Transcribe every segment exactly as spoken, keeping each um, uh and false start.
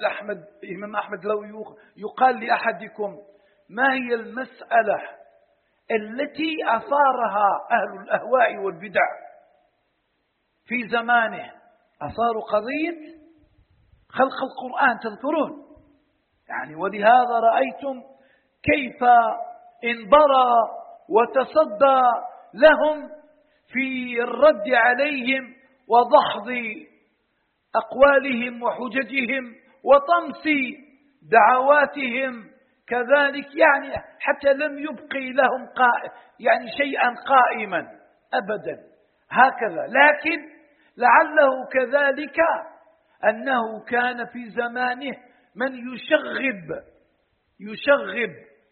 أحمد الإمام أحمد لو يقال لأحدكم ما هي المسألة التي أثارها أهل الأهواء والبدع في زمانه، أثاروا قضية خلق القرآن تذكرون يعني. ولهذا رأيتم كيف انبرى وتصدى لهم في الرد عليهم وضحض أقوالهم وحججهم وطمس دعواتهم كذلك، يعني حتى لم يبقي لهم قائم يعني شيئا قائما أبدا هكذا. لكن لعله كذلك أنه كان في زمانه من يشغب يشغب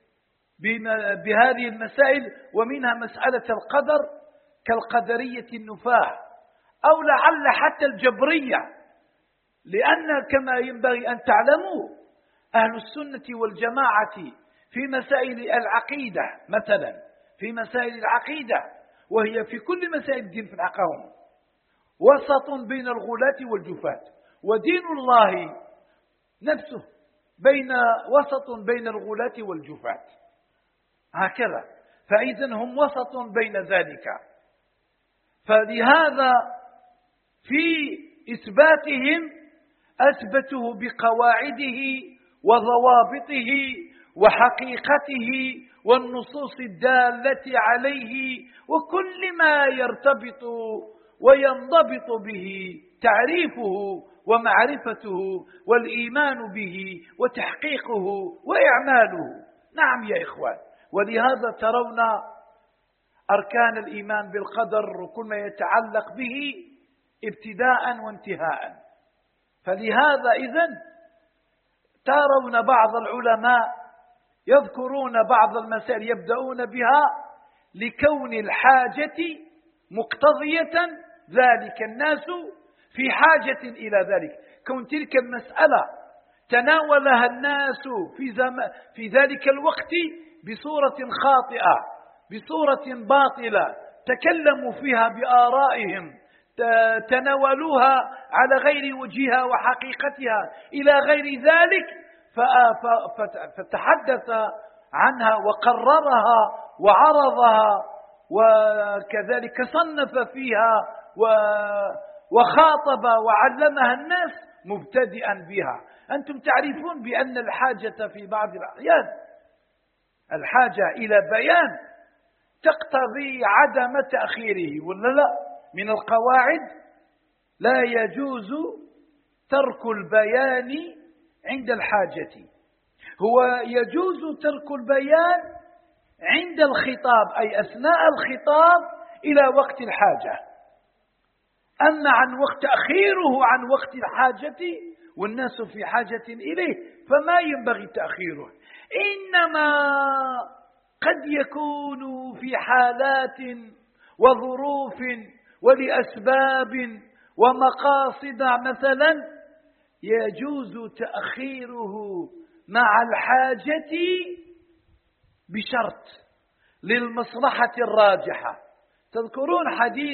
بهذه المسائل، ومنها مسألة القدر كالقدرية النفاة، أو لعل حتى الجبرية. لأن كما ينبغي أن تعلموا أهل السنة والجماعة في مسائل العقيدة مثلا، في مسائل العقيدة وهي في كل مسائل الدين في الحقهم وسط بين الغلاة والجفاة، ودين الله نفسه بين وسط بين الغلاة والجفاة هكذا. فإذا هم وسط بين ذلك. فلهذا في إثباتهم أثبته بقواعده وضوابطه وحقيقته والنصوص الدالة عليه وكل ما يرتبط وينضبط به تعريفه ومعرفته والإيمان به وتحقيقه وإعماله. نعم يا إخوان. ولهذا ترون أركان الإيمان بالقدر وكل ما يتعلق به ابتداء وانتهاء. فلهذا إذن ترون بعض العلماء يذكرون بعض المسائل يبدأون بها لكون الحاجة مقتضية ذلك، الناس في حاجة إلى ذلك. كون تلك المسألة تناولها الناس في, في ذلك الوقت بصورة خاطئة بصورة باطلة، تكلموا فيها بآرائهم، تناولوها على غير وجهها وحقيقتها إلى غير ذلك، فتحدث عنها وقررها وعرضها وكذلك صنف فيها وخاطب وعلمها الناس مبتدئا بها. أنتم تعرفون بأن الحاجة في بعض الأحيان الحاجة إلى بيان تقتضي عدم تأخيره ولا لا؟ من القواعد لا يجوز ترك البيان عند الحاجة، هو يجوز ترك البيان عند الخطاب أي أثناء الخطاب إلى وقت الحاجة. أما عن وقت تأخيره عن وقت الحاجة والناس في حاجة إليه فما ينبغي تأخيره، إنما قد يكون في حالات وظروف ولأسباب ومقاصد مثلا يجوز تأخيره مع الحاجة بشرط للمصلحة الراجحة. تذكرون حديث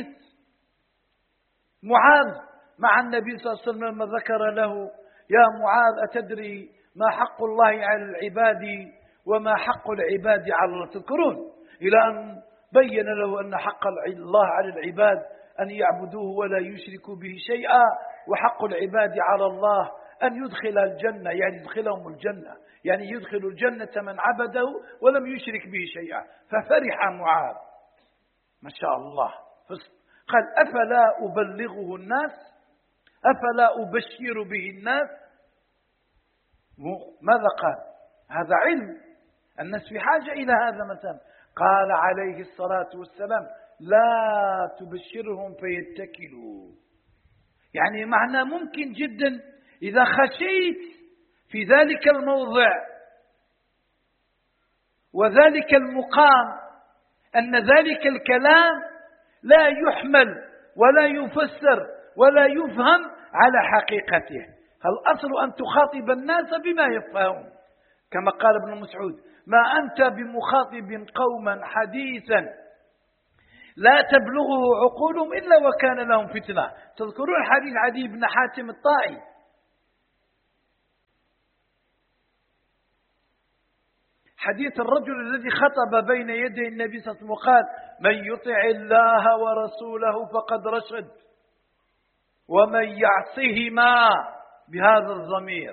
معاذ مع النبي صلى الله عليه وسلم لما ذكر له: يا معاذ أتدري ما حق الله على العباد وما حق العباد على الله؟ تذكرون إلى أن بين له أن حق الله على العباد أن يعبدوه ولا يشركوا به شيئا، وحق العباد على الله أن يدخل الجنة يعني يدخلهم الجنة يعني يدخل الجنة من عبده ولم يشرك به شيئا. ففرح معاذ ما شاء الله، قال: أفلا أبلغه الناس؟ أفلا أبشر به الناس؟ ماذا قال؟ هذا علم، الناس في حاجة إلى هذا مثلا. قال عليه الصلاة والسلام: لا تبشرهم فيتكلوا. يعني معنى ممكن جدا إذا خشيت في ذلك الموضع وذلك المقام أن ذلك الكلام لا يحمل ولا يفسر ولا يفهم على حقيقته. الأصل أن تخاطب الناس بما يفهمون، كما قال ابن مسعود: ما أنت بمخاطب قوما حديثا لا تبلغه عقولهم إلا وكان لهم فتنة. تذكرون حديث عدي بن حاتم الطائي حديث الرجل الذي خطب بين يدي النبي صلى الله عليه وسلم وقال: من يطع الله ورسوله فقد رشد ومن يعصهما، بهذا الضمير،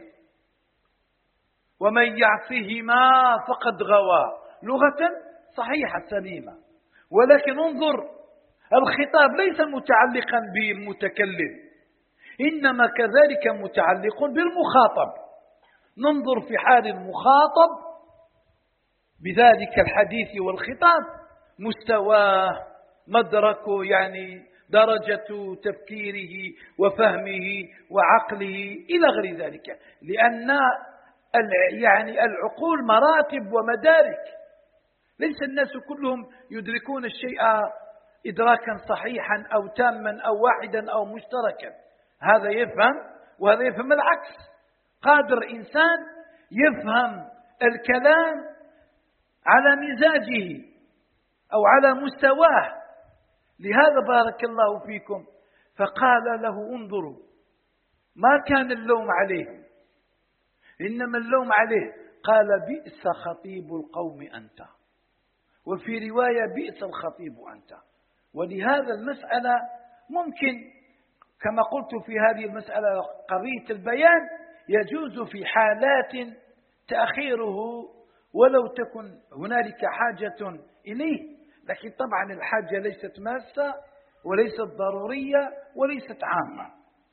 ومن يعصهما فقد غوى. لغة صحيحة سليمة، ولكن انظر، الخطاب ليس متعلقا بالمتكلم، إنما كذلك متعلق بالمخاطب. ننظر في حال المخاطب بذلك الحديث والخطاب، مستواه، مدركه، يعني درجة تفكيره وفهمه وعقله إلى غير ذلك، لأن يعني العقول مراتب ومدارك، ليس الناس كلهم يدركون الشيء إدراكا صحيحا أو تاما أو واحدا أو مشتركا. هذا يفهم وهذا يفهم العكس. قادر إنسان يفهم الكلام على مزاجه أو على مستواه. لهذا بارك الله فيكم فقال له: انظروا، ما كان اللوم عليهم، إنما اللوم عليه. قال: بئس خطيب القوم أنت، وفي رواية: بئس الخطيب أنت. ولهذا المسألة ممكن كما قلت في هذه المسألة قضية البيان يجوز في حالات تأخيره ولو تكن هنالك حاجة إليه، لكن طبعا الحاجة ليست ماسة وليست ضرورية وليست عامة.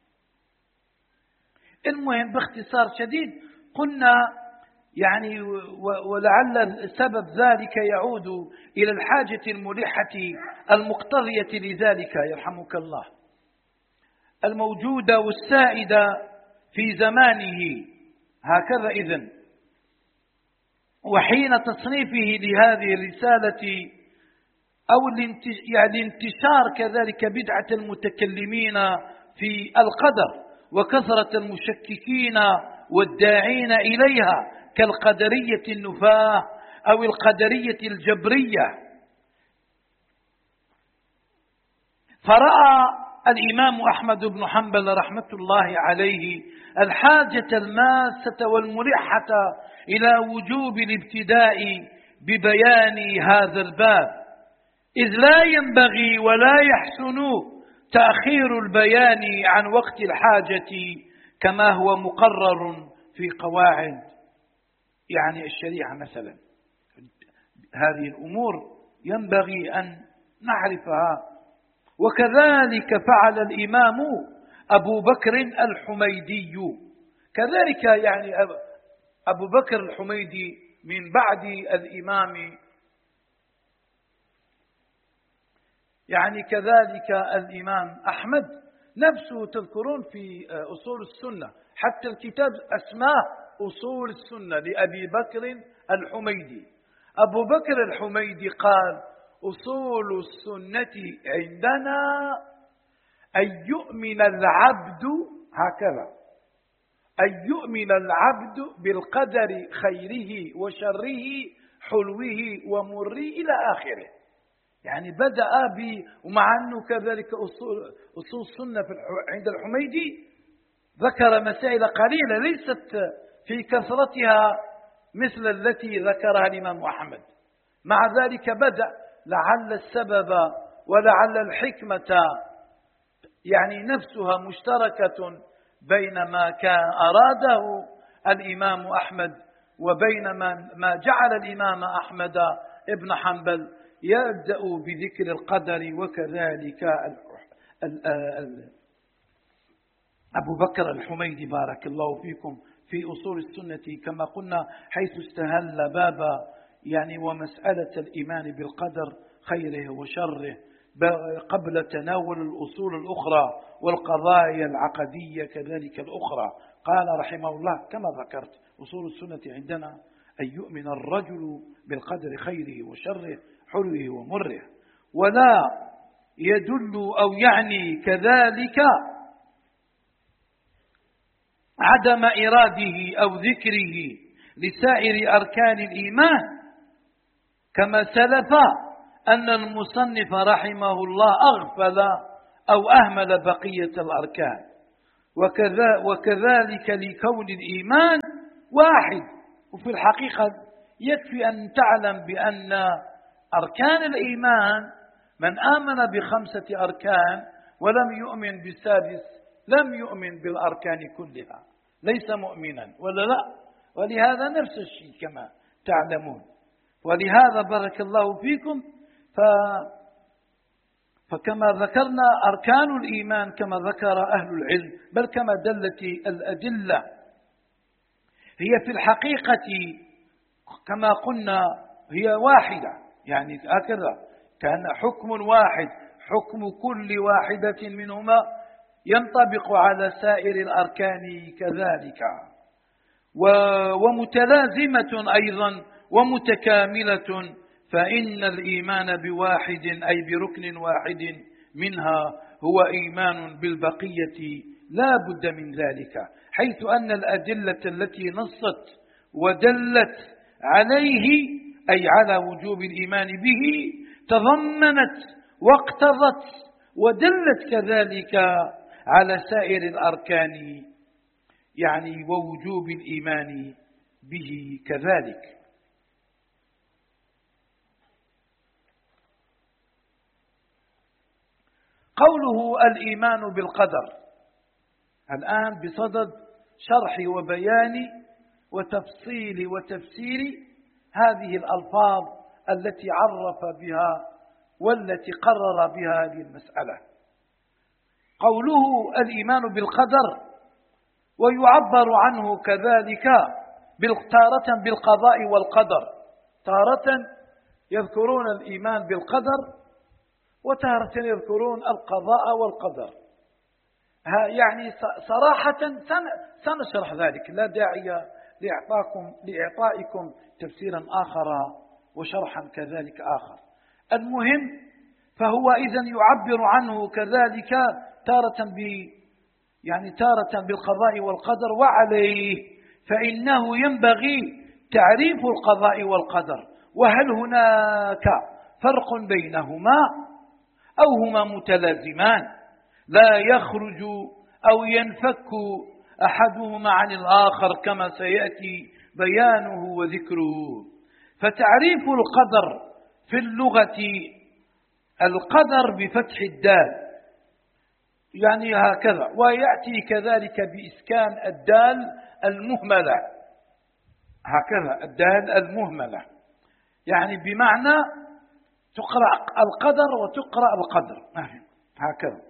المهم باختصار شديد قلنا يعني ولعل السبب ذلك يعود إلى الحاجة الملحة المقتضية لذلك يرحمك الله، الموجودة والسائدة في زمانه. هكذا إذن. وحين تصنيفه لهذه الرسالة أو يعني انتشار كذلك بدعة المتكلمين في القدر وكثرة المشككين والداعين إليها كالقدرية النفاة أو القدرية الجبرية، فرأى الإمام أحمد بن حنبل رحمة الله عليه الحاجة الماسة والملحة إلى وجوب الابتداء ببيان هذا الباب، إذ لا ينبغي ولا يحسن تأخير البيان عن وقت الحاجة كما هو مقرر في قواعد يعني الشريعة مثلا. هذه الأمور ينبغي أن نعرفها. وكذلك فعل الإمام أبو بكر الحميدي، كذلك يعني أبو بكر الحميدي من بعد الإمام، يعني كذلك الإمام أحمد نفسه تذكرون في أصول السنة، حتى الكتاب أسماه أصول السنة لأبي بكر الحميدي. أبو بكر الحميدي قال: أصول السنة عندنا أن يؤمن العبد، هكذا، أن يؤمن العبد بالقدر خيره وشره حلوه ومره إلى آخره. يعني بدأ ب ومع أنه كذلك أصول, أصول السنة في عند الحميدي ذكر مسائل قليلة ليست في كثرتها مثل التي ذكرها الإمام أحمد. مع ذلك بدأ، لعل السبب ولعل الحكمة يعني نفسها مشتركة بين ما كان أراده الإمام أحمد وبين ما جعل الإمام أحمد ابن حنبل يبدأ بذكر القدر. وكذلك أبو بكر الحميدي بارك الله فيكم في أصول السنة كما قلنا، حيث استهل باب يعني ومسألة الإيمان بالقدر خيره وشره قبل تناول الأصول الأخرى والقضايا العقدية كذلك الأخرى. قال رحمه الله كما ذكرت: أصول السنة عندنا أن يؤمن الرجل بالقدر خيره وشره حلوه ومره، ولا يدل أو يعني كذلك عدم إراده أو ذكره لسائر أركان الإيمان، كما سلف أن المصنف رحمه الله أغفل أو أهمل بقية الأركان. وكذا وكذلك لكون الإيمان واحد، وفي الحقيقة يكفي أن تعلم بأن أركان الإيمان من آمن بخمسة أركان ولم يؤمن بالسادس لم يؤمن بالأركان كلها، ليس مؤمنا ولا لا. ولهذا نفس الشيء كما تعلمون. ولهذا بارك الله فيكم ف فكما ذكرنا أركان الإيمان كما ذكر أهل العلم، بل كما دلت الأدلة، هي في الحقيقة كما قلنا هي واحدة، يعني هكذا كان حكم واحد، حكم كل واحدة منهما ينطبق على سائر الأركان كذلك، ومتلازمة أيضا ومتكاملة. فإن الإيمان بواحد أي بركن واحد منها هو إيمان بالبقية لا بد من ذلك، حيث أن الأدلة التي نصت ودلت عليه أي على وجوب الإيمان به تضمنت واقتضت ودلت كذلك على سائر الأركان، يعني ووجوب الإيمان به كذلك. قوله الإيمان بالقدر الآن بصدد شرح وبيان وتفصيل وتفسير هذه الألفاظ التي عرف بها والتي قرر بها هذه المسألة. قوله الإيمان بالقدر ويعبر عنه كذلك تارة بالقضاء والقدر، تارة يذكرون الإيمان بالقدر وتارة يذكرون القضاء والقدر. يعني صراحة سنشرح ذلك، لا داعي لإعطاكم لإعطائكم تفسيرا آخر وشرحا كذلك آخر. المهم فهو إذن يعبر عنه كذلك تارة ب يعني تارة بالقضاء والقدر. وعليه فإنه ينبغي تعريف القضاء والقدر، وهل هناك فرق بينهما أو هما متلازمان لا يخرج أو ينفك أحدهما عن الآخر كما سيأتي بيانه وذكره. فتعريف القدر في اللغة القدر بفتح الدال، يعني هكذا، ويأتي كذلك بإسكان الدال المهملة، هكذا الدال المهملة، يعني بمعنى تقرأ القدر وتقرأ القدر هكذا.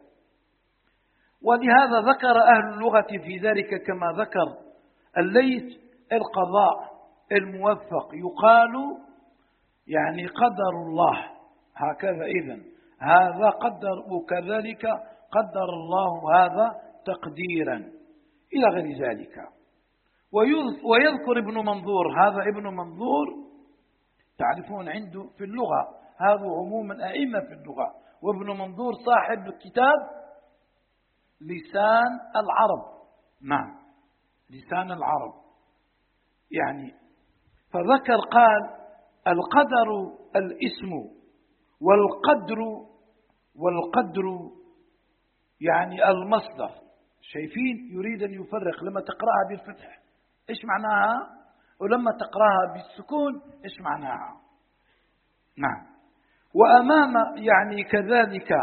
ولهذا ذكر أهل اللغة في ذلك كما ذكر الليث القضاء الموفق يقال يعني قدر الله، هكذا إذن هذا قدر، وكذلك قدر الله هذا تقديرا إلى غير ذلك. ويذكر ابن منظور، هذا ابن منظور تعرفون عنده في اللغة، هذا عموما أئمة في اللغة، وابن منظور صاحب الكتاب لسان العرب، نعم لسان العرب يعني. فذكر قال القدر الاسم والقدر والقدر يعني المصدر. شايفين يريد أن يفرق لما تقرأها بالفتح إيش معناها ولما تقرأها بالسكون إيش معناها، نعم. وأمام يعني كذلك.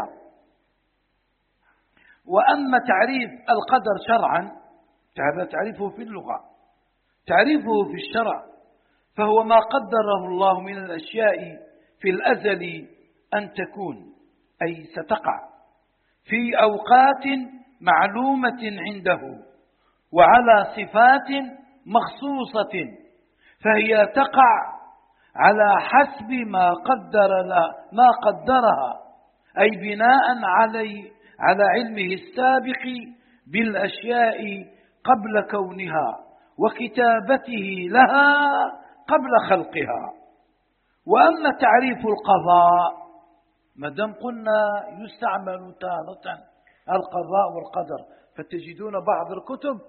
وأما تعريف القدر شرعا هذا تعريفه في اللغة، تعريفه في الشرع فهو ما قدره الله من الأشياء في الأزل أن تكون أي ستقع في أوقات معلومة عنده وعلى صفات مخصوصة، فهي تقع على حسب ما قدر ما قدرها، أي بناء علي على علمه السابق بالأشياء قبل كونها وكتابته لها قبل خلقها. وأما تعريف القضاء ما دام قلنا يستعمل تارة القضاء والقدر، فتجدون بعض الكتب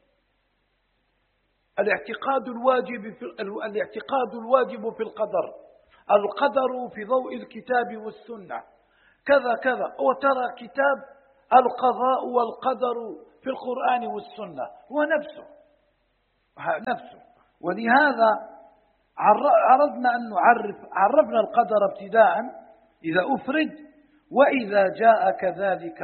الاعتقاد الواجب في الاعتقاد الواجب في القدر، القدر في ضوء الكتاب والسنة كذا كذا، وترى كتاب القضاء والقدر في القرآن والسنة هو نفسه نفسه. ولهذا عرضنا أن نعرف عرفنا القدر ابتداء إذا أفرد، وإذا جاء كذلك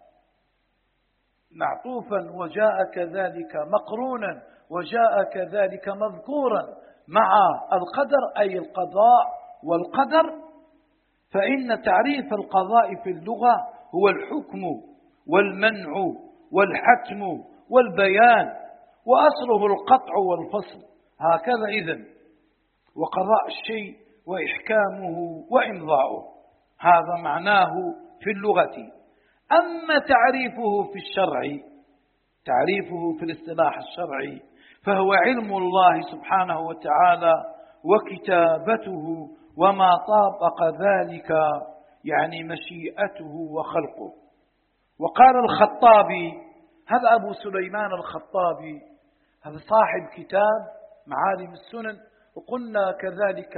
معطوفا، وجاء كذلك مقرونا، وجاء كذلك مذكورا مع القدر أي القضاء والقدر. فإن تعريف القضاء في اللغة هو الحكم والمنع والحتم والبيان، وأصله القطع والفصل، هكذا إذن، وقضاء الشيء وإحكامه وإمضاؤه، هذا معناه في اللغة. أما تعريفه في الشرع، تعريفه في الاصطلاح الشرعي، فهو علم الله سبحانه وتعالى وكتابته وما طابق ذلك، يعني مشيئته وخلقه. وقال الخطابي، هذا أبو سليمان الخطابي، هذا صاحب كتاب معالم السنن، وقلنا كذلك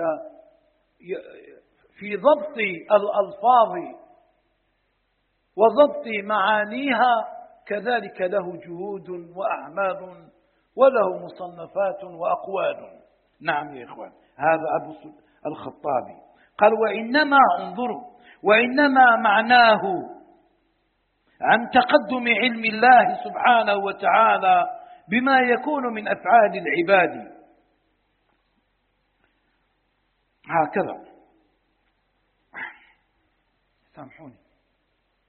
في ضبط الألفاظ وضبط معانيها كذلك له جهود وأعمال وله مصنفات وأقوال. نعم يا إخوان، هذا أبو الخطابي قال: وإنما انظروا، وإنما معناه عن تقدم علم الله سبحانه وتعالى بما يكون من أفعال العباد. هكذا، سامحوني.